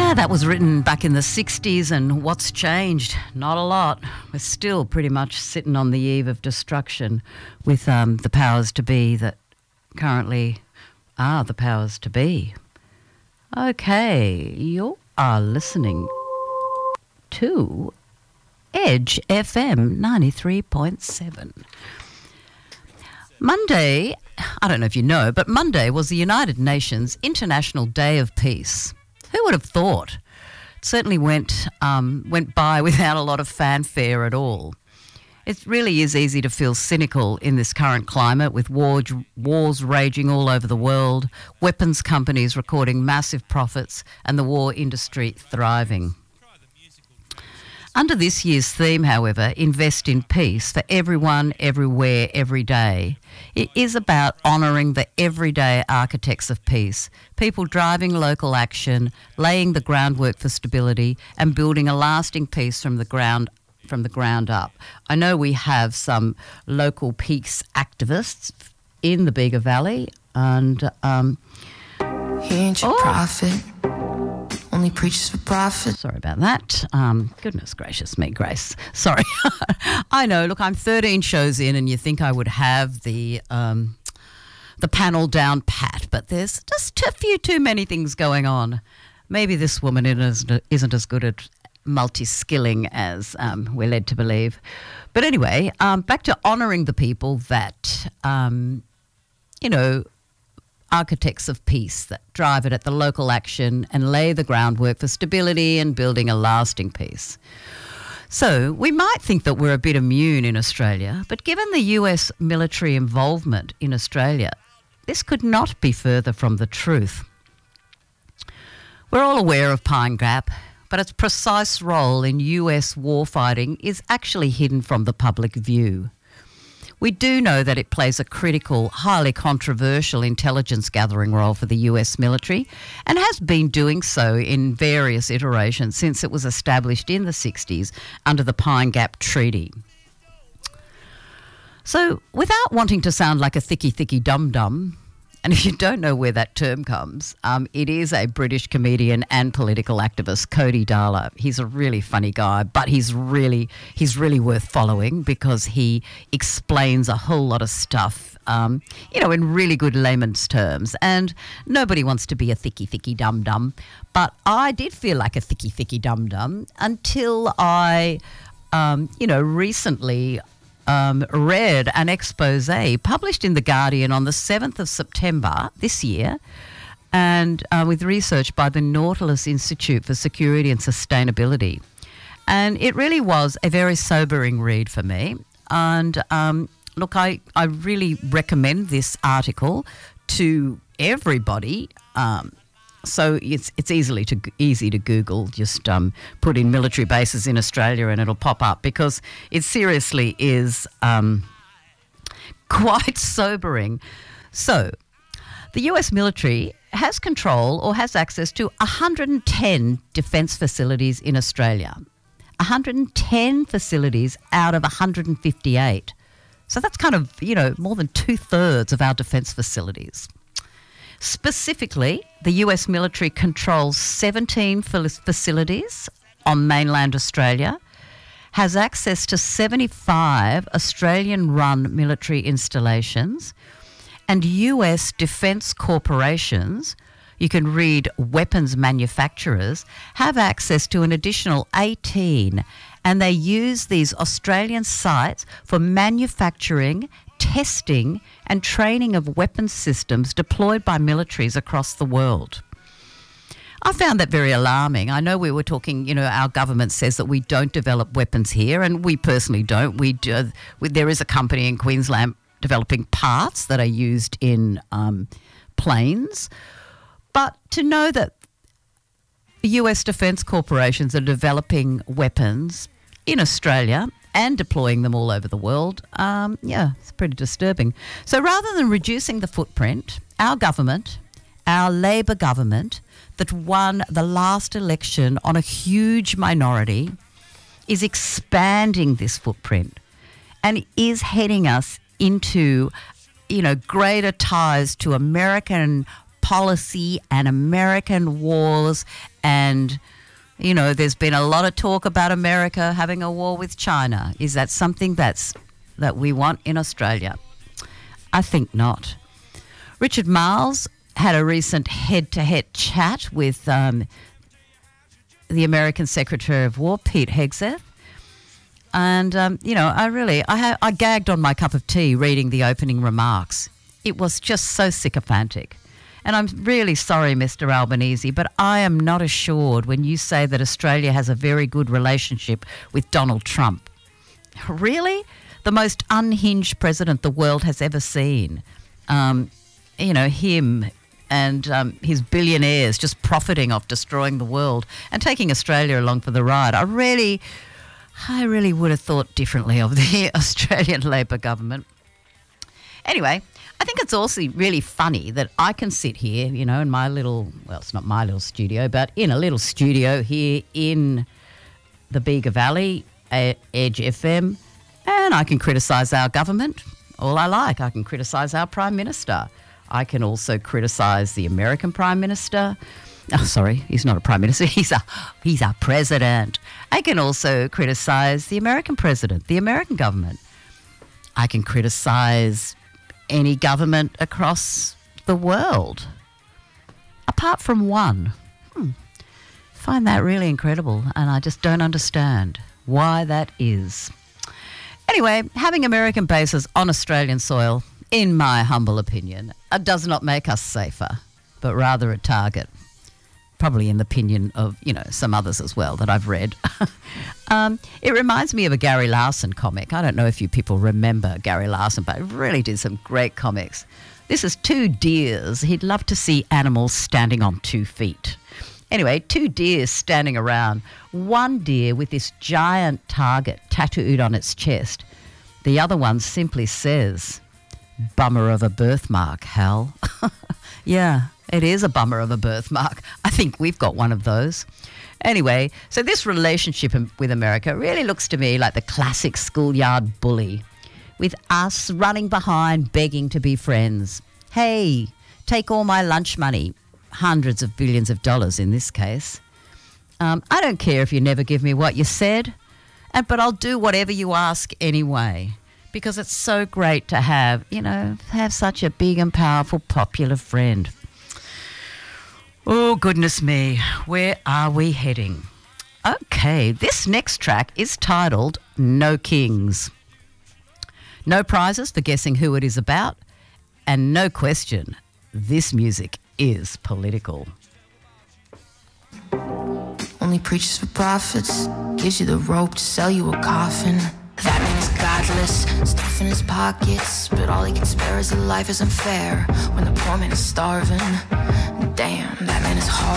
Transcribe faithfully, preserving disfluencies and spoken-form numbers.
Yeah, that was written back in the sixties, and what's changed? Not a lot. We're still pretty much sitting on the eve of destruction with um, the powers to be that currently are the powers to be. Okay, you are listening to Edge F M ninety-three point seven. Monday, I don't know if you know, but Monday was the United Nations International Day of Peace. Who would have thought? It certainly went um, went by without a lot of fanfare at all. It really is easy to feel cynical in this current climate with war, wars raging all over the world, weapons companies recording massive profits, and the war industry thriving. Under this year's theme, however, Invest in Peace for everyone, everywhere, every day, it is about honouring the everyday architects of peace, people driving local action, laying the groundwork for stability and building a lasting peace from the ground from the ground up. I know we have some local peace activists in the Bega Valley, and um, he ain't your oh. prophet. Only preaches for profit. Sorry about that. Um, goodness gracious me, Grace. Sorry. I know. Look, I'm thirteen shows in, and you think I would have the um, the panel down pat, but there's just a few too many things going on. Maybe this woman isn't, isn't as good at multi-skilling as um, we're led to believe. But anyway, um, back to honouring the people that, um, you know, architects of peace that drive it at the local action and lay the groundwork for stability and building a lasting peace. So we might think that we're a bit immune in Australia, but given the U S military involvement in Australia, this could not be further from the truth. We're all aware of Pine Gap, but its precise role in U S warfighting is actually hidden from the public view. We do know that it plays a critical, highly controversial intelligence gathering role for the U S military and has been doing so in various iterations since it was established in the sixties under the Pine Gap Treaty. So, without wanting to sound like a thicky-thicky dum-dum, and if you don't know where that term comes, um, it is a British comedian and political activist, Cody Darla. He's a really funny guy, but he's really he's really worth following because he explains a whole lot of stuff, um, you know, in really good layman's terms. And nobody wants to be a thicky, thicky dum-dum, but I did feel like a thicky, thicky dum-dum until I, um, you know, recently Um, read an expose published in The Guardian on the seventh of September this year, and uh, with research by the Nautilus Institute for Security and Sustainability. And it really was a very sobering read for me. And um, look, I, I really recommend this article to everybody. Um, So it's it's easily to easy to Google. Just um, put in military bases in Australia and it'll pop up because it seriously is um, quite sobering. So the U S military has control or has access to one hundred ten defence facilities in Australia. one hundred ten facilities out of one hundred fifty-eight. So that's kind of, you know, more than two-thirds of our defence facilities. Specifically, the U S military controls seventeen facilities on mainland Australia, has access to seventy-five Australian-run military installations, and U S defence corporations, you can read weapons manufacturers, have access to an additional eighteen, and they use these Australian sites for manufacturing, testing and training of weapons systems deployed by militaries across the world. I found that very alarming. I know we were talking, you know, our government says that we don't develop weapons here, and we personally don't. We do, we, there is a company in Queensland developing parts that are used in um, planes. But to know that U S defence corporations are developing weapons in Australia and deploying them all over the world, um, yeah, it's pretty disturbing. So rather than reducing the footprint, our government, our Labor government that won the last election on a huge minority, is expanding this footprint and is heading us into, you know, greater ties to American policy and American wars. And, you know, there's been a lot of talk about America having a war with China. Is that something that's that we want in Australia? I think not. Richard Marles had a recent head-to-head chat with um, the American Secretary of War, Pete Hegseth. And, um, you know, I really, I, ha- I gagged on my cup of tea reading the opening remarks. It was just so sycophantic. And I'm really sorry, Mister Albanese, but I am not assured when you say that Australia has a very good relationship with Donald Trump. Really? The most unhinged president the world has ever seen. Um, you know, him and um, his billionaires just profiting off destroying the world and taking Australia along for the ride. I really, I really would have thought differently of the Australian Labor government. Anyway, I think it's also really funny that I can sit here, you know, in my little, well, it's not my little studio, but in a little studio here in the Bega Valley, Edge F M, and I can criticise our government all I like. I can criticise our Prime Minister. I can also criticise the American Prime Minister. Oh, sorry, he's not a Prime Minister. He's a he's a president. I can also criticise the American president, the American government. I can criticise any government across the world, apart from one. Hmm. Find that really incredible, and I just don't understand why that is. Anyway, having American bases on Australian soil, in my humble opinion, uh, does not make us safer, but rather a target. Probably in the opinion of, you know, some others as well that I've read. um, it reminds me of a Gary Larson comic. I don't know if you people remember Gary Larson, but he really did some great comics. This is two deers. He'd love to see animals standing on two feet. Anyway, two deers standing around. One deer with this giant target tattooed on its chest. The other one simply says, "Bummer of a birthmark, Hal." Yeah, it is a bummer of a birthmark. I think we've got one of those. Anyway, so this relationship with America really looks to me like the classic schoolyard bully, with us running behind begging to be friends. Hey, take all my lunch money. Hundreds of billions of dollars in this case. Um, I don't care if you never give me what you said, and but I'll do whatever you ask anyway, because it's so great to have, you know, have such a big and powerful popular friend. Oh, goodness me, where are we heading? Okay, this next track is titled No Kings. No prizes for guessing who it is about, and no question, this music is political. Only preaches for profits, gives you the rope to sell you a coffin. That man is godless, stuff in his pockets, but all he can spare is a life is unfair when the poor man is starving. Damn, that man is hard.